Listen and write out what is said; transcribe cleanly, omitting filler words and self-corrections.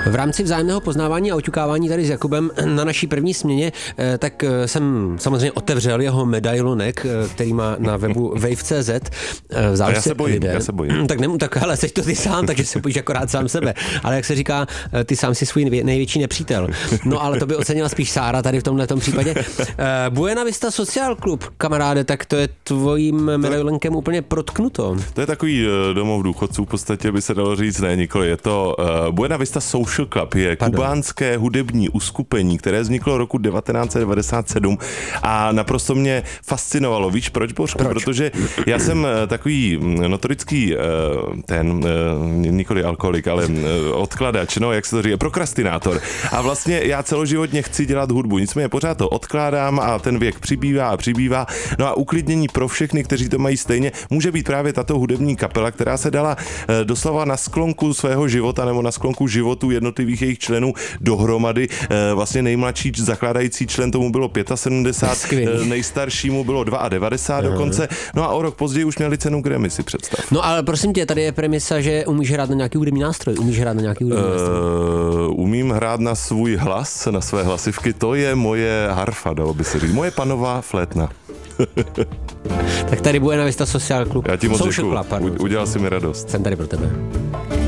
V rámci vzájemného poznávání a oťukávání tady s Jakubem na naší první směně, tak jsem samozřejmě otevřel jeho medailonek, který má na webu wave.cz. Já se bojím. Tak hele, seš to ty sám, takže se bojíš akorát sám sebe. Ale jak se říká, ty sám si svůj největší nepřítel. No ale to by ocenila spíš Sára tady v tomhletom případě. Buena Vista Social Club, kamaráde, tak to je tvojím medailonkem úplně protknuto. To je takový domov důchodců, v podstatě by se dalo říct, ne, nikoli. Je to Buena Vista Social Club, je kubánské hudební uskupení, které vzniklo roku 1997 a naprosto mě fascinovalo. Víš proč, Bořku? Protože já jsem takový notorický nikoli alkoholik, ale odkladač, no, jak se to říká, prokrastinátor. A vlastně já celoživotně chci dělat hudbu, nicméně pořád to odkládám a ten věk přibývá a přibývá. No a uklidnění pro všechny, kteří to mají stejně, může být právě tato hudební kapela, která se dala doslova na sklonku svého života nebo na sklonku životů jednotlivých jejich členů dohromady. Vlastně nejmladší zakládající člen tomu bylo 75, nejstaršímu bylo 92 dokonce. No a o rok později už měli cenu Grammy, si představ. No ale prosím tě, tady je premisa, že umíš hrát na nějaký hudební nástroj. Umím hrát na svůj hlas, na své hlasivky. To je moje harfa, dalo by se říct. Moje panová flétna. Tak tady Buena Vista Social Club. Já ti moc děkuju. Udělal si mi radost. Jsem tady pro tebe.